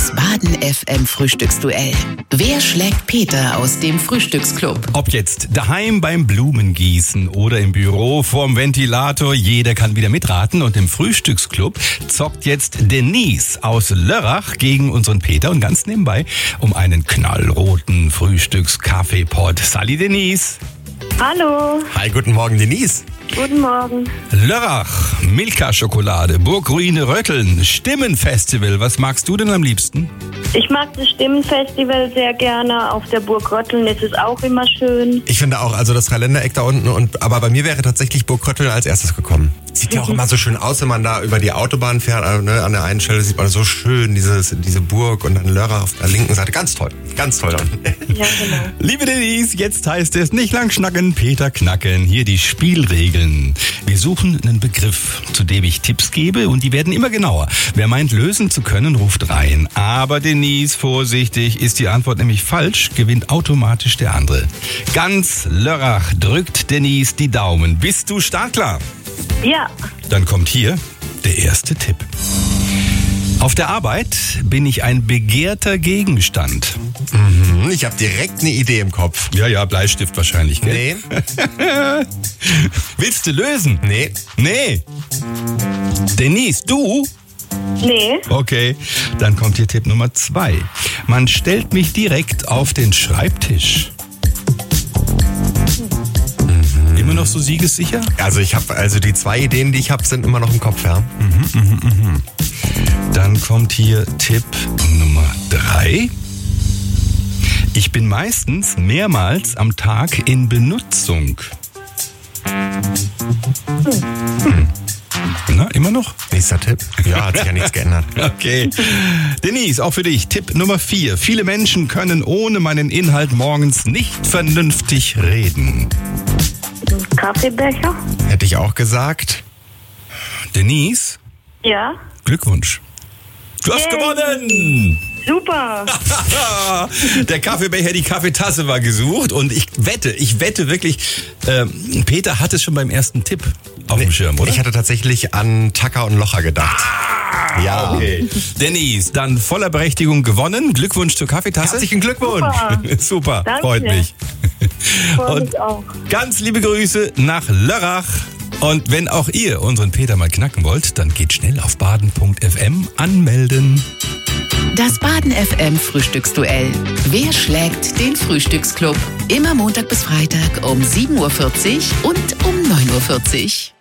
Das Baden FM Frühstücksduell. Wer schlägt Peter aus dem Frühstücksclub? Ob jetzt daheim beim Blumengießen oder im Büro vorm Ventilator, jeder kann wieder mitraten. Und im Frühstücksclub zockt jetzt Denise aus Lörrach gegen unseren Peter und ganz nebenbei um einen knallroten Frühstückskaffeepot. Sali Denise. Hallo, Hi, guten Morgen, Denise. guten Morgen. Lörrach, Milka-Schokolade, Burgruine Rötteln, Stimmenfestival. Was magst du denn am liebsten? Ich mag das Stimmenfestival sehr gerne. Auf der Burg Rötteln ist es auch immer schön. Ich finde auch, also das Dreiländereck da unten, aber bei mir wäre tatsächlich Burg Rötteln als erstes gekommen. Sieht ja auch immer so schön aus, wenn man da über die Autobahn fährt. Also, ne, an der einen Stelle sieht man so schön diese Burg und dann Lörrach auf der linken Seite. Ganz toll, ganz toll. Ja, genau. Liebe Denise, jetzt heißt es nicht lang schnacken, Peter knacken. Hier die Spielregeln. Wir suchen einen Begriff, zu dem ich Tipps gebe und die werden immer genauer. Wer meint, lösen zu können, ruft rein. Aber Denise, vorsichtig, ist die Antwort nämlich falsch, gewinnt automatisch der andere. Ganz Lörrach drückt Denise die Daumen. Bist du startklar? Ja, Dann kommt hier der erste Tipp. Auf der Arbeit bin ich ein begehrter Gegenstand. Ich habe direkt eine Idee im Kopf. Ja, Bleistift wahrscheinlich, gell? Nee, Willst du lösen? nee. Nee. Denise, du? nee, Okay, dann kommt hier Tipp Nummer 2. Man stellt mich direkt auf den Schreibtisch. Immer noch so siegessicher? Also die zwei Ideen, die ich habe, sind immer noch im Kopf, ja. Dann kommt hier Tipp Nummer 3. Ich bin meistens mehrmals am Tag in Benutzung. Na, immer noch? Nächster Tipp. Ja, hat sich ja nichts geändert. Okay. Denise, auch für dich. Tipp Nummer 4. Viele Menschen können ohne meinen Inhalt morgens nicht vernünftig reden. ein Kaffeebecher. Hätte ich auch gesagt. Denise, Ja, Glückwunsch. Du hast Yay. gewonnen! super. Der Kaffeebecher, die Kaffeetasse war gesucht und ich wette wirklich, Peter hat es schon beim ersten Tipp auf dem Schirm, oder? Ich hatte tatsächlich an Tacker und Locher gedacht. Ja, Okay. Denise, dann voller Berechtigung gewonnen. Glückwunsch zur Kaffeetasse. Herzlichen Glückwunsch. Super, Danke. freut mich. Freue Und mich auch. ganz liebe Grüße nach Lörrach. Und wenn auch ihr unseren Peter mal knacken wollt, dann geht schnell auf baden.fm anmelden. Das Baden FM Frühstücksduell. Wer schlägt den Frühstücksclub? Immer Montag bis Freitag um 7.40 Uhr und um 9.40 Uhr.